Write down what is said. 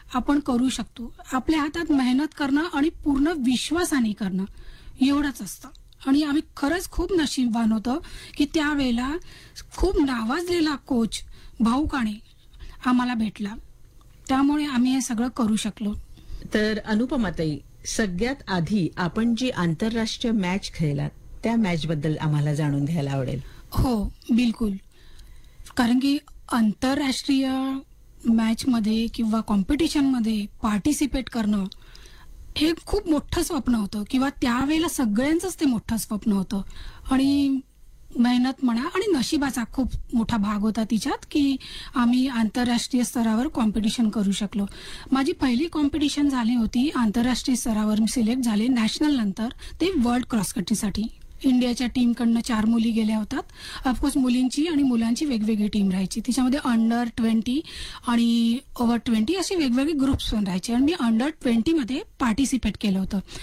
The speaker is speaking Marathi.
आपण करू शकतो. आपल्या हातात मेहनत करणं आणि पूर्ण विश्वासाने करणं एवढंच असतं. आणि आम्ही खरंच खूप नशीबवान होतो की त्यावेळेला खूप नावाजलेला कोच भाऊ काणे आम्हाला भेटला. त्यामुळे आम्ही हे सगळं करू शकलो. तर अनुपमाताई, सगळ्यात आधी आपण जी आंतरराष्ट्रीय मॅच खेळलात त्या मॅच बद्दल आम्हाला जाणून घ्यायला आवडेल. हो, बिलकुल. कारण की आंतरराष्ट्रीय मॅचमध्ये किंवा कॉम्पिटिशनमध्ये पार्टिसिपेट करणं हे खूप मोठं स्वप्न होतं किंवा त्यावेळेला सगळ्यांचंच ते मोठं स्वप्न होतं. आणि मेहनत म्हणा आणि नशिबाचा खूप मोठा भाग होता तिच्यात की आम्ही आंतरराष्ट्रीय स्तरावर कॉम्पिटिशन करू शकलो. माझी पहिली कॉम्पिटिशन झाली होती आंतरराष्ट्रीय स्तरावर, मी सिलेक्ट झाले नॅशनल नंतर, ते वर्ल्ड क्रॉस कंट्रीसाठी. इंडियाच्या टीमकडनं 4 मुली गेल्या होतात. ऑफकोर्स मुलींची आणि मुलांची वेगवेगळी टीम राहायची. तिच्यामध्ये अंडर-20 आणि ओव्हर-20 असे वेगवेगळे ग्रुप्स पण राहायचे. आणि मी अंडर-20 मध्ये पार्टिसिपेट केलं होतं.